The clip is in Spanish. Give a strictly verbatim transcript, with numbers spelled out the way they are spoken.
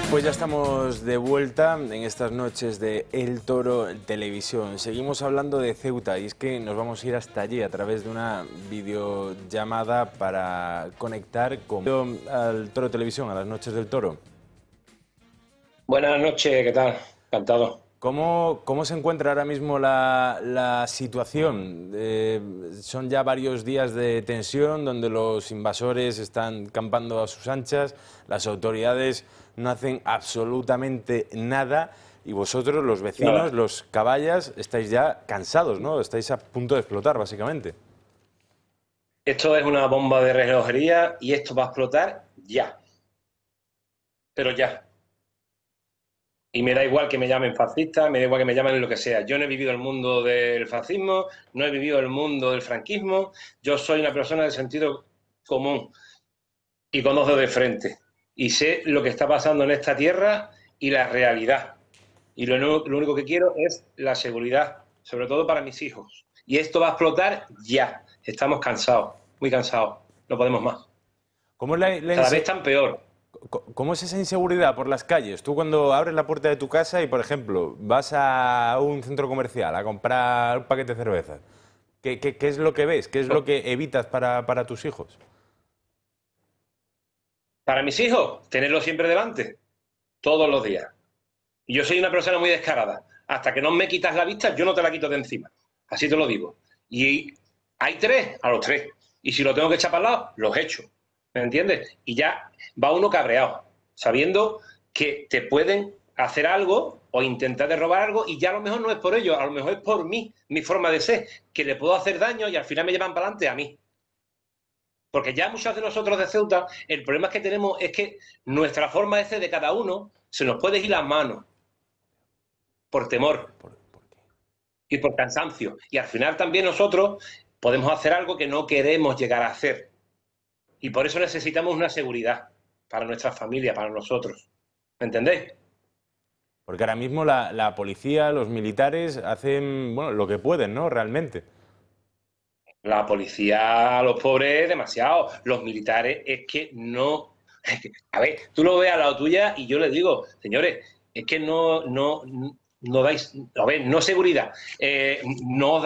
Pues ya estamos de vuelta en estas noches de El Toro Televisión. Seguimos hablando de Ceuta y es que nos vamos a ir hasta allí a través de una videollamada para conectar con al Toro Televisión, a las noches del Toro. Buenas noches, ¿qué tal? Encantado. ¿Cómo, cómo se encuentra ahora mismo la, la situación? Eh, son ya varios días de tensión donde los invasores están campando a sus anchas, las autoridades no hacen absolutamente nada y vosotros, los vecinos, Nada. los caballas, estáis ya cansados, ¿no? Estáis a punto de explotar, básicamente. Esto es una bomba de relojería y esto va a explotar ya. Pero ya. Y me da igual que me llamen fascista, me da igual que me llamen lo que sea. Yo no he vivido el mundo del fascismo, no he vivido el mundo del franquismo. Yo soy una persona de sentido común y con dos dedos de frente. Y sé lo que está pasando en esta tierra y la realidad. Y lo, lo único que quiero es la seguridad, sobre todo para mis hijos. Y esto va a explotar ya. Estamos cansados, muy cansados. No podemos más. ¿Cómo es, la, la Cada vez inse- están peor. ¿Cómo es esa inseguridad por las calles? Tú cuando abres la puerta de tu casa y, por ejemplo, vas a un centro comercial a comprar un paquete de cerveza, ¿qué, qué, qué es lo que ves? ¿Qué es lo que evitas para, para tus hijos? Para mis hijos, tenerlo siempre delante, todos los días. Y yo soy una persona muy descarada. Hasta que no me quitas la vista, yo no te la quito de encima. Así te lo digo. Y hay tres, a los tres. Y si lo tengo que echar para el lado, los echo. ¿Me entiendes? Y ya va uno cabreado, sabiendo que te pueden hacer algo o intentar de robar algo y ya a lo mejor no es por ello, a lo mejor es por mí, mi forma de ser, que le puedo hacer daño y al final me llevan para adelante a mí. Porque ya muchos de nosotros de Ceuta, el problema es que tenemos es que nuestra forma de ser de cada uno se nos puede ir las manos por temor ¿Por, por qué? y por cansancio. Y al final también nosotros podemos hacer algo que no queremos llegar a hacer. Y por eso necesitamos una seguridad para nuestra familia, para nosotros. ¿Me entendéis? Porque ahora mismo la, la policía, los militares hacen, bueno, lo que pueden, ¿no? Realmente. La policía, los pobres, demasiado. Los militares es que no... A ver, tú lo ves al lado tuya y yo les digo, señores, es que no, no, no dais, a ver, no seguridad, eh, no